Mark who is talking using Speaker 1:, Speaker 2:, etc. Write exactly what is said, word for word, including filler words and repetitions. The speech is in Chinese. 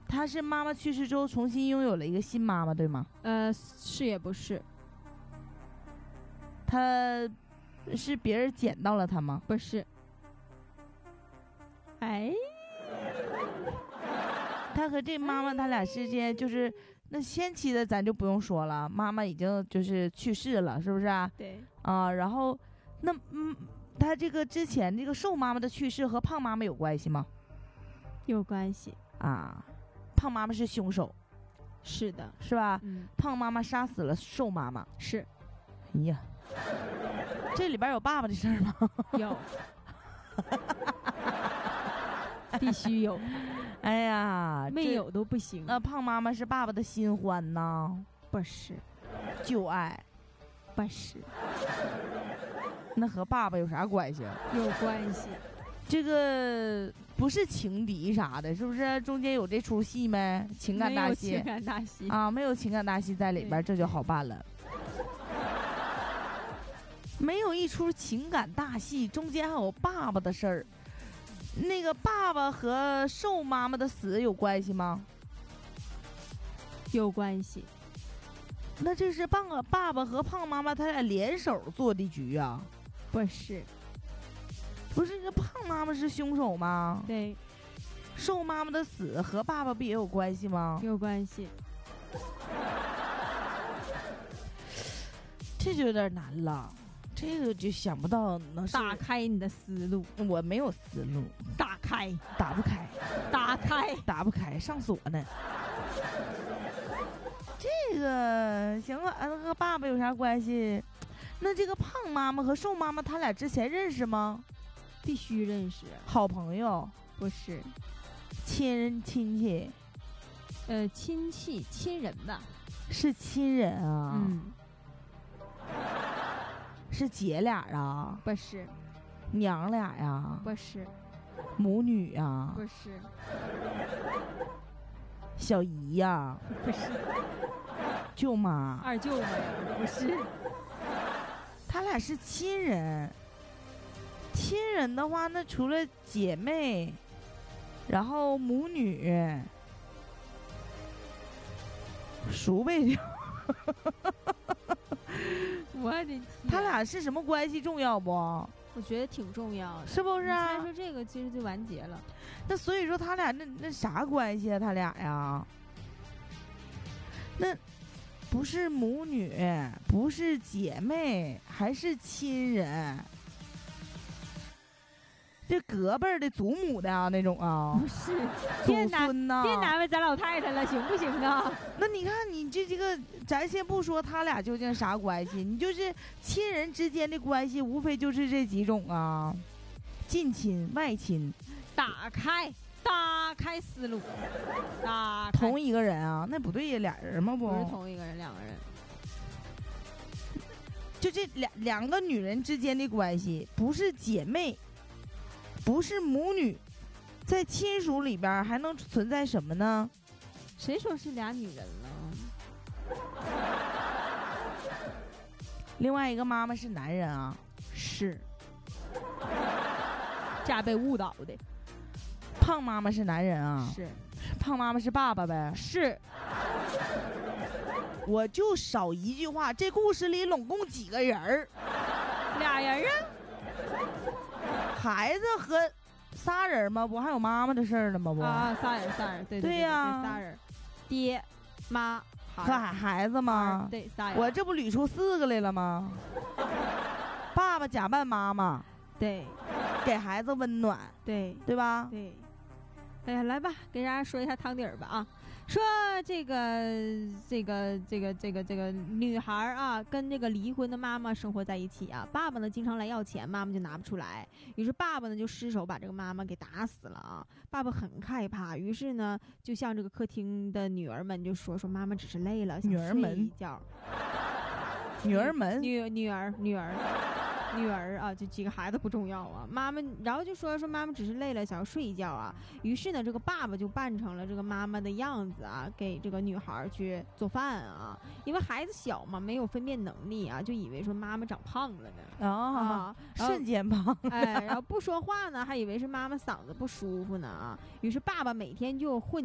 Speaker 1: 他是妈妈去世之后重新拥有了一个新妈妈，对吗？
Speaker 2: 呃，是也不是。
Speaker 1: 他是别人捡到了他吗？
Speaker 2: 不是。哎，
Speaker 1: 他和这妈妈他俩之间就是那先期的咱就不用说了，妈妈已经就是去世了，是不是啊？
Speaker 2: 对
Speaker 1: 啊，然后那嗯，他这个之前这个瘦妈妈的去世和胖妈妈有关系吗？
Speaker 2: 有关系
Speaker 1: 啊，胖妈妈是凶手，
Speaker 2: 是的，
Speaker 1: 是吧？
Speaker 2: 嗯，
Speaker 1: 胖妈妈杀死了瘦妈妈，
Speaker 2: 是。
Speaker 1: 哎呀，这里边有爸爸的事儿吗？
Speaker 2: 有。必须有。
Speaker 1: 哎呀，
Speaker 2: 没有都不行。
Speaker 1: 那胖妈妈是爸爸的新欢呢？
Speaker 2: 不是。
Speaker 1: 旧爱？
Speaker 2: 不是。
Speaker 1: 那和爸爸有啥关系？
Speaker 2: 有关系。
Speaker 1: 这个不是情敌啥的，是不是？中间有这出戏没？情感大戏？
Speaker 2: 没有情感大戏
Speaker 1: 啊，没有情感大戏在里边，这就好办了。没有一出情感大戏，中间还有爸爸的事儿。那个爸爸和瘦妈妈的死有关系吗？
Speaker 2: 有关系。
Speaker 1: 那这是爸爸爸爸和胖妈妈他俩联手做的局啊？
Speaker 2: 不是。
Speaker 1: 不是，这胖妈妈是凶手吗？
Speaker 2: 对。
Speaker 1: 瘦妈妈的死和爸爸不也有关系吗？
Speaker 2: 有关系。
Speaker 1: 这就有点难了。这个就想不到能是
Speaker 2: 打开你的思路。
Speaker 1: 我没有思路，
Speaker 2: 打开，
Speaker 1: 打不开，
Speaker 2: 打开，
Speaker 1: 打不开，上锁呢。这个行了，啊，和爸爸有啥关系？那这个胖妈妈和瘦妈妈，他俩之前认识吗？
Speaker 2: 必须认识。
Speaker 1: 好朋友？
Speaker 2: 不是。
Speaker 1: 亲人亲戚？
Speaker 2: 呃，亲戚亲人吧。
Speaker 1: 是亲人啊。
Speaker 2: 嗯。
Speaker 1: 是姐俩啊？
Speaker 2: 不是。
Speaker 1: 娘俩呀？
Speaker 2: 不是。
Speaker 1: 母女呀？
Speaker 2: 不是。
Speaker 1: 小姨呀？
Speaker 2: 不是。
Speaker 1: 舅妈？
Speaker 2: 二舅妈呀？不是。
Speaker 1: 他俩是亲人。亲人的话，那除了姐妹，然后母女，叔辈的。
Speaker 2: 我的天，
Speaker 1: 他俩是什么关系重要不？
Speaker 2: 我觉得挺重要的，
Speaker 1: 是不是啊？
Speaker 2: 你猜说这个其实就完结了。
Speaker 1: 那所以说他俩那那啥关系啊？他俩呀，那不是母女，不是姐妹，还是亲人。这隔辈的祖母的啊那种啊？
Speaker 2: 不是，
Speaker 1: 祖孙呐？
Speaker 2: 别难为咱老太太了，行不行啊？
Speaker 1: 那你看你这这个，咱先不说他俩究竟啥关系，你就是亲人之间的关系，无非就是这几种啊，近亲、外亲。
Speaker 2: 打开，打开思路，打开。
Speaker 1: 同一个人啊？那不对呀，俩人吗？不，
Speaker 2: 不是同一个人，两个人。
Speaker 1: 就这两两个女人之间的关系，不是姐妹。不是母女，在亲属里边还能存在什么呢？
Speaker 2: 谁说是俩女人了？
Speaker 1: 另外一个妈妈是男人啊？
Speaker 2: 是。这被误导的。
Speaker 1: 胖妈妈是男人啊？
Speaker 2: 是。
Speaker 1: 胖妈妈是爸爸呗？
Speaker 2: 是。
Speaker 1: 我就少一句话，这故事里总共几个人儿？
Speaker 2: 俩人啊。
Speaker 1: 孩子和仨人吗？不还有妈妈的事儿呢吗？不
Speaker 2: 啊，仨人，仨人，对
Speaker 1: 对呀，
Speaker 2: 对仨人，爹妈
Speaker 1: 和孩子吗？
Speaker 2: 对，仨人。
Speaker 1: 我这不捋出四个来了吗？爸爸假扮妈妈，
Speaker 2: 对，
Speaker 1: 给孩子温暖，
Speaker 2: 对，
Speaker 1: 对吧？
Speaker 2: 对。哎呀，来吧，给大家说一下汤底儿吧啊。说这个这个这个这个这个女孩啊，跟这个离婚的妈妈生活在一起啊。爸爸呢经常来要钱，妈妈就拿不出来，于是爸爸呢就失手把这个妈妈给打死了啊。爸爸很害怕，于是呢就向这个客厅的女儿们就说说妈妈只是累了，想睡一觉。
Speaker 1: 女儿们，
Speaker 2: 女女儿女儿。女儿啊，就几个孩子不重要啊，妈妈，然后就说说妈妈只是累了，想要睡一觉啊。于是呢，这个爸爸就扮成了这个妈妈的样子啊，给这个女孩去做饭啊。因为孩子小嘛，没有分辨能力啊，就以为说妈妈长胖了呢
Speaker 1: 啊，瞬间胖。
Speaker 2: 哎，然后不说话呢，还以为是妈妈嗓子不舒服呢啊。于是爸爸每天就混。